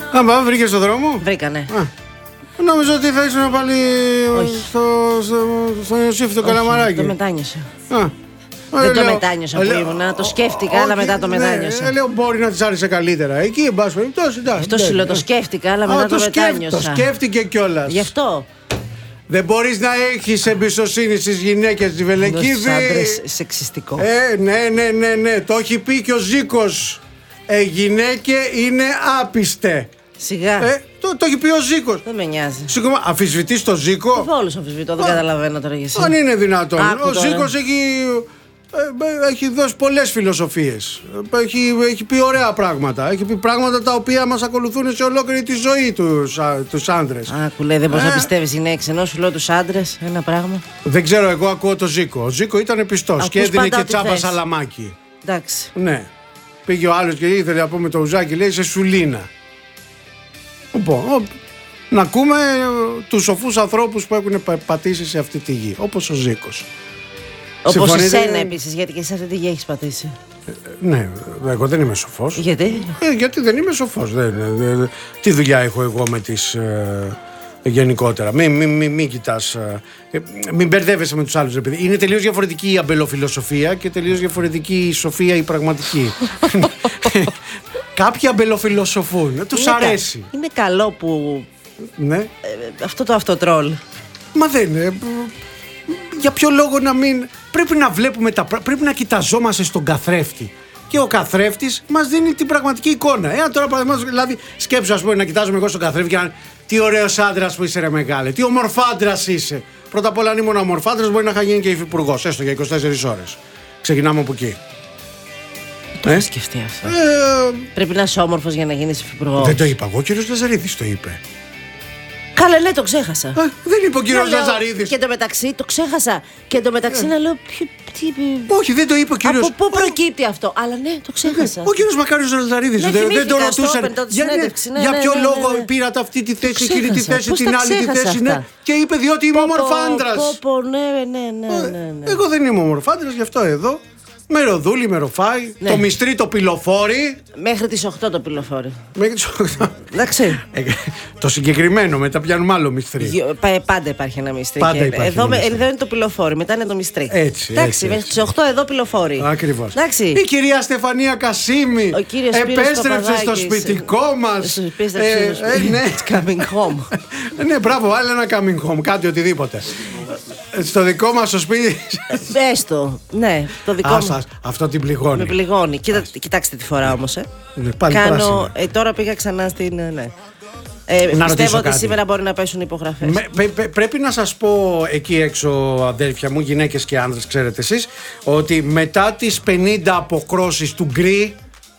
Άμα βρήκε στον δρόμο. Βρήκανε. Νόμιζα ότι θα ήσουν πάλι στο Ιωσήφ το Καλαμαράκι. Το μετάνιωσα. Δεν το μετάνιωσα που ήμουνα. Το σκέφτηκα, αλλά μετά το μετάνιωσα. Λέω μπορεί να της άρεσε καλύτερα. Εκεί, εν πάση περιπτώσει. Αυτό σου λέω, το σκέφτηκα, αλλά μετά το μετάνιωσα. Το σκέφτηκε κιόλας. Γι' αυτό. Δεν μπορείς να έχεις εμπιστοσύνη στις γυναίκες της Βελεκίδη. Στους άντρες σεξιστικό. Ναι. Το έχει πει και ο Ζήκος. Γυναίκε είναι άπιστε. Σιγά. Το έχει πει ο Ζήκος. Δεν με νοιάζει. Αμφισβητείς το Ζήκο. Καθόλου αμφισβητώ, δεν καταλαβαίνω τώρα για εσύ. Αν είναι δυνατόν. Ο Ζήκος έχει δώσει πολλές φιλοσοφίες. Έχει πει ωραία πράγματα. Έχει πει πράγματα τα οποία μας ακολουθούν σε ολόκληρη τη ζωή τους άντρες. Άκου, λέει, δεν μπορείς να πιστεύεις γυναίκες, ενώ σου λέω τους άντρες ένα πράγμα. Δεν ξέρω, εγώ ακούω το Ζήκο. Ο Ζήκο ήταν πιστός και έδινε και τσάπα σαλαμάκι. Εντάξει. Ναι. Πήγε ο άλλος και ήθελε να πούμε το ουζάκι, λέει σε σουλίνα. Λοιπόν, να ακούμε τους σοφούς ανθρώπους που έχουν πατήσει σε αυτή τη γη, όπως ο Ζήκος. Όπως εσένα επίσης, γιατί και σε αυτή τη γη έχεις πατήσει. Ναι, εγώ δεν είμαι σοφός. Γιατί? Γιατί δεν είμαι σοφός. Τι δουλειά έχω εγώ με τις... γενικότερα. Μην κοιτάς. Μην μπερδεύεσαι με τους άλλους. Είναι τελείως διαφορετική η αμπελοφιλοσοφία και τελείως διαφορετική η σοφία η πραγματική. Κάποιοι αμπελοφιλοσοφούν. Τους αρέσει. Είναι καλό που. Ναι. Αυτό το αυτοτρόλ. Μα δεν είναι. Για ποιο λόγο να μην. Πρέπει να βλέπουμε πρέπει να κοιταζόμαστε στον καθρέφτη. Και ο καθρέφτης μας δίνει την πραγματική εικόνα. Τώρα παραδείγματος, δηλαδή, σκέψου, ας πούμε, να κοιτάζομαι εγώ στον καθρέφτη και να. Τι ωραίος άντρας που είσαι, ρε μεγάλε. Τι ομορφάντρας είσαι. Πρώτα απ' όλα, αν ήμουν ομορφάντρας, μπορεί να είχα γίνει και υφυπουργός, έστω για 24 ώρες. Ξεκινάμε από εκεί. Το έχω σκεφτεί αυτό. Πρέπει να είσαι όμορφος για να γίνεις υφυπουργός. Δεν το είπα εγώ, ο κύριος Λαζαρίδης το είπε. Καλά, ναι, το ξέχασα. Δεν είπε ο κύριος Λαζαρίδης. Και εντωμεταξύ το ξέχασα. Και εντωμεταξύ να λέω. Όχι, δεν το είπε ο κύριος. Από πού προκύπτει αυτό. Αλλά ναι, το ξέχασα. Ο κύριος Μακάριος Λαζαρίδης. Δεν το ρωτούσαν. Για ποιο λόγο πήρατε αυτή τη θέση, εκείνη τη θέση, την άλλη τη θέση. Και είπε διότι είμαι ομορφάντρας. Ναι. Εγώ δεν είμαι ομορφάντρας, γι' αυτό εδώ. Μεροδούλη, μεροφάι, το μυστρί, το πυλοφόρι. Μέχρι τις 8 το πυλοφόρι. Μέχρι τις 8. Εντάξει. Το συγκεκριμένο, μετά πιάνουμε άλλο μυστρί. Πάντα υπάρχει ένα μυστρί. Εδώ είναι το πυλοφόρι, μετά είναι το μυστρί. Έτσι. Εντάξει, μέχρι τις 8 εδώ πυλοφόρι. Ακριβώς. Η κυρία Στεφανία Κασίμη επέστρεψε στο σπιτικό μας. Επέστρεψε στο coming home. Ναι, μπράβο, άλλο ένα coming home, κάτι οτιδήποτε. Στο δικό μας το σπίτι. Έστω, ναι, το δικό μου. Αυτό την πληγώνει. Με πληγώνει. Κοιτάξτε τη φορά όμως. Κάνω. Τώρα πήγα ξανά στην. Ναι. Πιστεύω ότι σήμερα μπορεί να πέσουν υπογραφές. Πρέπει να σας πω εκεί έξω, αδέρφια μου, γυναίκες και άνδρες, ξέρετε εσείς, ότι μετά τις 50 αποκρόσεις του Γκρι,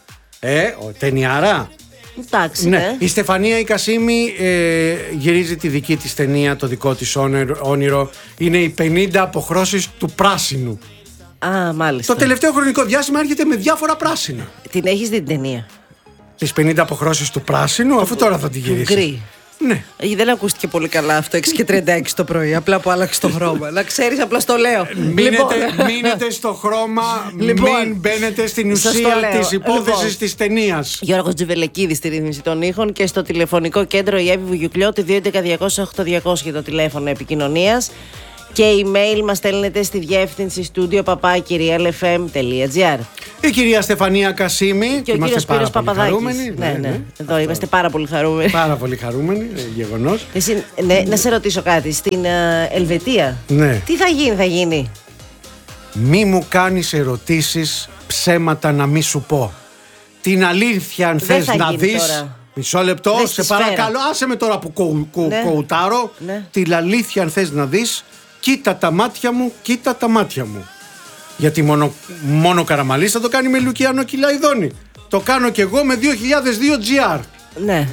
ταινιάρα. Εντάξει, ναι. Η Στεφανία η Κασίμη γυρίζει τη δική της ταινία, το δικό της όνειρο. Είναι οι 50 αποχρώσεις του πράσινου. Α, μάλιστα. Το τελευταίο χρονικό διάστημα έρχεται με διάφορα πράσινα. Την έχεις δει την ταινία? Τις 50 αποχρώσεις του πράσινου, αφού τώρα θα τη γυρίσει. Γκρι. Ναι. Δεν ακούστηκε πολύ καλά αυτό 6:36 το πρωί. Απλά που άλλαξε το χρώμα. Να ξέρεις, απλά στο λέω. Μείνετε στο χρώμα, μην μπαίνετε στην ουσία της υπόθεσης της ταινίας. Γιώργος Τζιβελεκίδης στη ρύθμιση των ήχων και στο τηλεφωνικό κέντρο η Εύη Βουγιουκλιώτη 211-200-8200 για το τηλέφωνο επικοινωνίας. Και email μας στέλνετε στη διεύθυνση studio@realfm.gr. Η κυρία Στεφανία Κασίμη και ο κύριος Σπύρος Παπαδάκης. Ναι. Εδώ είμαστε πάρα πολύ χαρούμενοι. Πάρα πολύ χαρούμενοι, γεγονός. Να σε ρωτήσω κάτι. Στην Ελβετία, ναι. Τι θα γίνει? Μη μου κάνεις ερωτήσεις, ψέματα να μη σου πω. Την αλήθεια αν θες να δεις τώρα. Μισό λεπτό, σε παρακαλώ, άσε με τώρα που κοουτάρω. Ναι. Την αλήθεια αν θες να δεις, κοίτα τα μάτια μου, κοίτα τα μάτια μου. Γιατί μόνο Καραμαλής θα το κάνει με Λουκιάνο Κιλαϊδόνη. Το κάνω κι εγώ με 2002 GR. Ναι.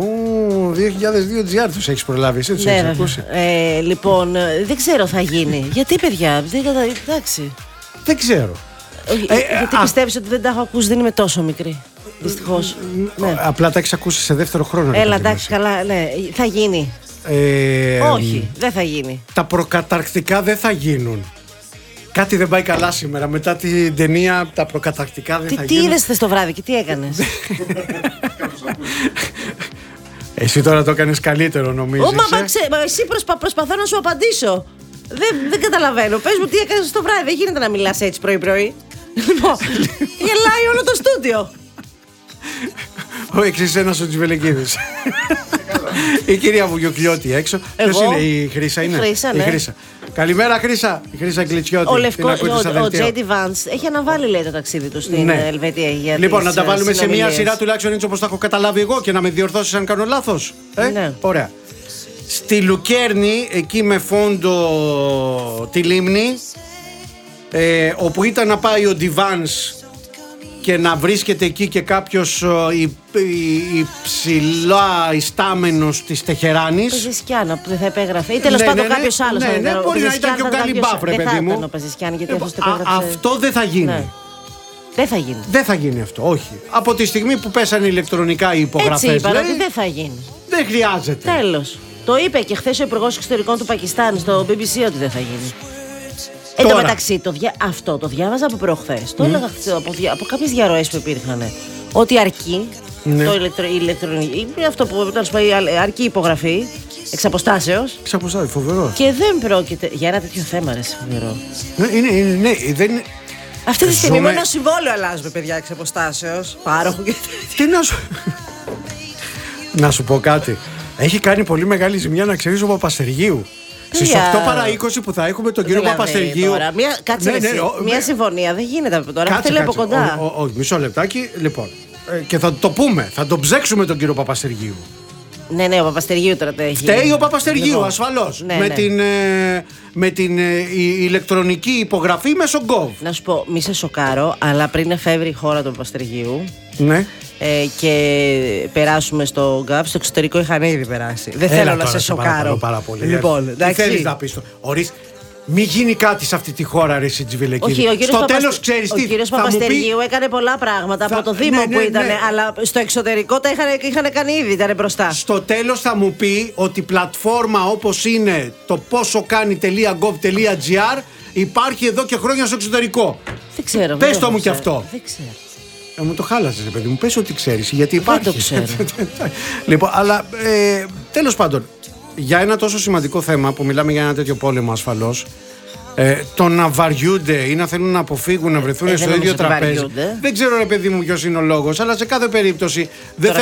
2002 GR τους έχεις προλάβει, εσύ τους έχεις ακούσει. Λοιπόν, δεν ξέρω θα γίνει. Γιατί παιδιά, εντάξει. Δεν ξέρω. Γιατί πιστεύεις ότι δεν τα έχω ακούσει, δεν είμαι τόσο μικρή. Δυστυχώς. Ναι. Απλά τα έχεις ακούσει σε δεύτερο χρόνο. Έλα, εντάξει, καλά, ναι. Θα γίνει. Όχι, δεν θα γίνει. Τα προκαταρκτικά δεν θα γίνουν. Κάτι δεν πάει καλά σήμερα. Μετά την ταινία, τα προκαταρκτικά δεν θα γίνουν. Τι είδες χθες το βράδυ και τι έκανες? Εσύ τώρα το έκανες καλύτερο, νομίζεις. Εσύ προσπαθώ να σου απαντήσω. Δεν καταλαβαίνω. Πες μου τι έκανες το βράδυ. Δεν γίνεται να μιλάς έτσι πρωί-πρωί. Γελάει όλο το στούντιο. Ο εξής ένας ο Τσιβελεκίδης. Η κυρία Βουγιουκλιώτη έξω. Ποιος είναι, η Χρύσα είναι? Χρύσα, ναι. Η Χρύσα. Καλημέρα Χρύσα. Η Χρύσα Γκλιτσιώτη. Ο Τζέιντι Βάνς έχει αναβάλει, λέει, το ταξίδι του στην Ελβετία. Λοιπόν, να τα βάλουμε σε μια σειρά τουλάχιστον έτσι όπως τα έχω καταλάβει εγώ και να με διορθώσεις αν κάνω λάθος. Ναι. Ωραία. Στη Λουκέρνη, εκεί με φόντο τη λίμνη, όπου ήταν να πάει ο Ντιβάνς και να βρίσκεται εκεί και κάποιος υψηλά ιστάμενος της Τεχεράνης. Πεζεσκιάνο που δεν θα επέγραφε. Ή τέλος πάντων κάποιος άλλος. Ναι, μπορεί να ήταν και ο Γκαλιμπάφ, ρε παιδί μου. Αυτό δεν θα γίνει. Ναι. Δεν θα γίνει. Δεν θα γίνει αυτό, όχι. Από τη στιγμή που πέσανε ηλεκτρονικά οι υπογραφές. Έτσι είπα ότι δεν θα γίνει. Δεν χρειάζεται. Τέλος. Το είπε και χθες ο Υπουργός Εξωτερικών του Πακιστάν στο BBC ότι δεν θα γίνει. Εν τω μεταξύ, αυτό το διάβαζα από προχθές. Το έλεγα από κάποιες διαρροές που υπήρχαν. Ότι αρκεί αυτό που αρκεί υπογραφή εξ αποστάσεως. Εξ αποστάσεως, φοβερό. Και δεν πρόκειται για ένα τέτοιο θέμα, ρε, φοβερό. Ναι, δεν. Αυτή τη στιγμή με ένα συμβόλαιο αλλάζουμε, παιδιά, εξ αποστάσεως. Πάροχο και τι να σου πω κάτι. Έχει κάνει πολύ μεγάλη ζημιά, να ξέρεις, ο Παπαστεργίου. Στις 8 παρά 20 που θα έχουμε τον κύριο Παπαστεργίου. Κάτσε μια συμφωνία δεν γίνεται από τώρα. Θέλει από κοντά. Όχι, μισό λεπτάκι. Λοιπόν, και θα το πούμε. Θα τον ψέξουμε τον κύριο Παπαστεργίου. Ναι, ο Παπαστεργίου τώρα το έχει. Φταίει ο Παπαστεργίου, ασφαλώς. Με την ηλεκτρονική υπογραφή μέσω Gov. Να σου πω, μη σε σοκάρω, αλλά πριν εφεύρει η χώρα του Παπαστεργίου. Ναι. Και περάσουμε στο Gov, στο εξωτερικό είχαν ήδη περάσει. Δεν θέλω να σε σοκάρω. Πάρα πολύ. Λοιπόν, τι θέλεις να πεις? Μη γίνει κάτι σε αυτή τη χώρα, ρε Σιτζιβιλεκίδη. Στο τέλος, ξέρεις τι. Ο κύριος Παπαστεργίου έκανε πολλά πράγματα από το Δήμο που ήταν, αλλά στο εξωτερικό τα είχαν κάνει ήδη, ήταν μπροστά. Στο τέλος θα μου πει ότι πλατφόρμα όπως είναι το πόσο-κάνει.gov.gr υπάρχει εδώ και χρόνια στο εξωτερικό. Δεν ξέρω. Πες το μου κι αυτό. Δεν ξέρω. Μου το χάλασες, παιδί μου. Πες ότι ξέρεις, γιατί υπάρχει. Δεν το ξέρω. Λοιπόν, αλλά τέλος πάντων, για ένα τόσο σημαντικό θέμα που μιλάμε για ένα τέτοιο πόλεμο ασφαλώς, το να βαριούνται ή να θέλουν να αποφύγουν να βρεθούν στο ίδιο τραπέζι. Δεν ξέρω, ρε παιδί μου, ποιος είναι ο λόγος, αλλά σε κάθε περίπτωση δεν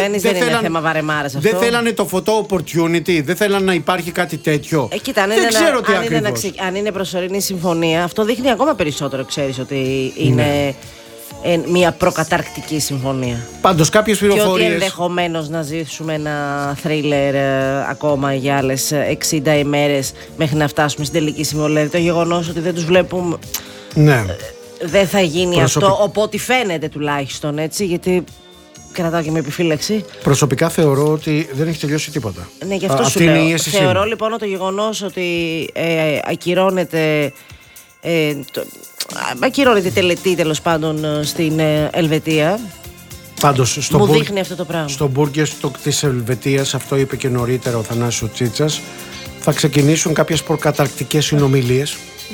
θέλανε το photo opportunity, δεν θέλανε να υπάρχει κάτι τέτοιο. Κοίτα, δεν ξέρω τι ακριβώς. Αν είναι προσωρινή συμφωνία, αυτό δείχνει ακόμα περισσότερο, ξέρεις, ότι είναι μια προκαταρκτική συμφωνία. Πάντως κάποιες πληροφορίες. Και ότι ενδεχομένως να ζήσουμε ένα θρίλερ ακόμα για άλλες 60 ημέρες μέχρι να φτάσουμε στην τελική συμβολή. Το γεγονός ότι δεν τους βλέπουμε. Ναι. Δεν θα γίνει αυτό, οπότε φαίνεται τουλάχιστον, έτσι, γιατί κρατάω και με επιφύλαξη. Προσωπικά θεωρώ ότι δεν έχει τελειώσει τίποτα. Ναι, γι' αυτό σου λέω. Θεωρώ λοιπόν το γεγονός ότι ακυρώνεται. Ακυρώνεται η τελετή, τέλος πάντων, στην Ελβετία. Πάντως, μου δείχνει αυτό το πράγμα. Στο Burgerstock της Ελβετίας, αυτό είπε και νωρίτερα ο Θανάσης Τσίτσας, θα ξεκινήσουν κάποιες προκαταρκτικές συνομιλίες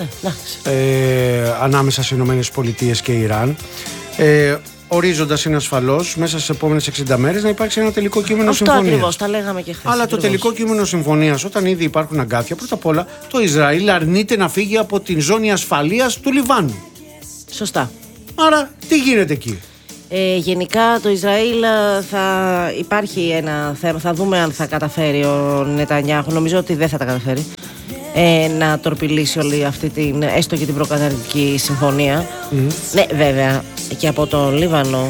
ανάμεσα στις ΗΠΑ και Ιράν. Ορίζοντας είναι ασφαλώς μέσα στις επόμενες 60 μέρες να υπάρξει ένα τελικό κείμενο συμφωνίας. Αυτό ακριβώς, τα λέγαμε και χθες. Αλλά το τελικό κείμενο συμφωνίας, όταν ήδη υπάρχουν αγκάθια, πρώτα απ' όλα το Ισραήλ αρνείται να φύγει από την ζώνη ασφαλείας του Λιβάνου. Σωστά. Άρα τι γίνεται εκεί? Γενικά το Ισραήλ θα υπάρχει ένα θέμα, θα δούμε αν θα καταφέρει ο Νετανιάχου, νομίζω ότι δεν θα τα καταφέρει, να τορπιλήσει όλη αυτή την, έστω και την προκαταρκτική συμφωνία. Ναι, βέβαια, και από το Λίβανο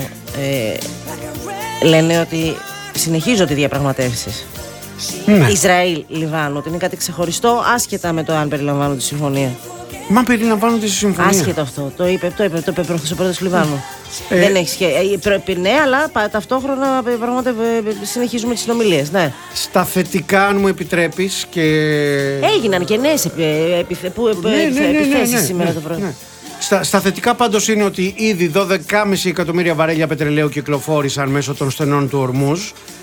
λένε ότι συνεχίζονται οι διαπραγματεύσεις. Ισραήλ-Λιβάνο, ότι είναι κάτι ξεχωριστό, άσχετα με το αν περιλαμβάνονται τη συμφωνία. Μα περιλαμβάνονται στη συμφωνία. Άσχετο αυτό. Το είπε προχθές ο πρόεδρος του Λιβάνου. Δεν έχει σχέση. Ναι, αλλά ταυτόχρονα συνεχίζουμε τις συνομιλίες. Ναι. Στα θετικά, αν μου επιτρέπεις. Έγιναν και νέες επιθέσεις σήμερα το πρωί. Στα θετικά πάντως είναι ότι ήδη 12,5 εκατομμύρια βαρέλια πετρελαίου κυκλοφόρησαν μέσω των στενών του Ορμούζ.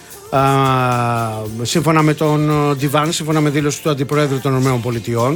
Σύμφωνα με τον Ντιβάν, σύμφωνα με δήλωση του Αντιπροέδρου των ΗΠΑ.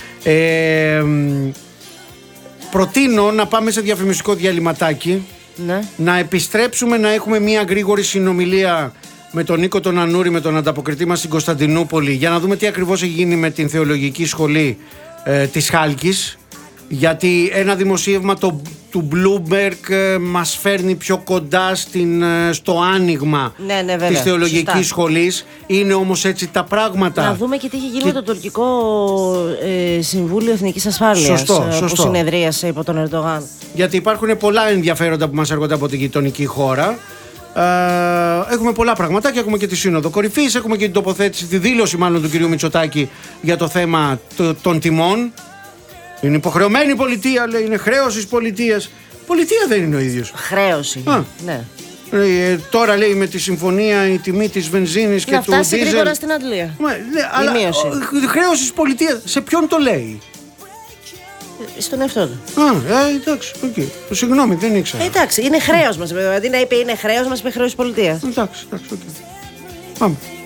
Προτείνω να πάμε σε διαφημιστικό διαλυματάκι, να επιστρέψουμε να έχουμε μια γρήγορη συνομιλία με τον Νίκο τον Ανούρη, με τον ανταποκριτή μας στην Κωνσταντινούπολη, για να δούμε τι ακριβώς έχει γίνει με την θεολογική σχολή της Χάλκης. Γιατί ένα δημοσίευμα του Bloomberg μας φέρνει πιο κοντά στο άνοιγμα της θεολογικής σχολής. Είναι όμως έτσι τα πράγματα. Να δούμε και τι έχει γίνει με το τουρκικό Συμβούλιο Εθνικής Ασφάλειας. Σωστό. Που συνεδρίασε υπό τον Ερντογάν. Γιατί υπάρχουν πολλά ενδιαφέροντα που μας έρχονται από τη γειτονική χώρα. Έχουμε πολλά πραγματάκια. Έχουμε και τη Σύνοδο Κορυφής, έχουμε και την τοποθέτηση, τη δήλωση μάλλον του κυρίου Μητσοτάκη για το θέμα των τιμών. Είναι υποχρεωμένη η πολιτεία, λέει, είναι χρέος της πολιτείας. Πολιτεία δεν είναι ο ίδιος. Χρέωση. Ναι. Τώρα λέει με τη συμφωνία η τιμή της βενζίνης και του ντίζελ. Να φτάσει γρήγορα στην αντλία. Αλλά χρέος της πολιτείας, σε ποιον το λέει? Στον εαυτό του. Εντάξει, συγγνώμη, δεν ήξερα. Εντάξει, είναι χρέος μας. Δηλαδή να είπε είναι χρέος μας, είπε χρέος της πολιτείας. Εντάξει, πάμε.